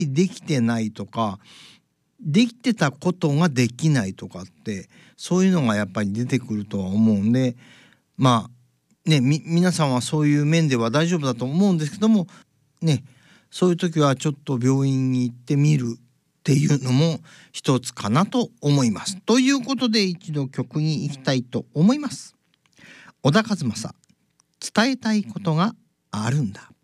できてないとか、できてたことができないとかって、そういうのがやっぱり出てくるとは思うんで、まあね、皆さんはそういう面では大丈夫だと思うんですけどもね、そういう時はちょっと病院に行ってみるっていうのも一つかなと思います。ということで一度曲に行きたいと思います。小田和正、伝えたいことがあるんだ。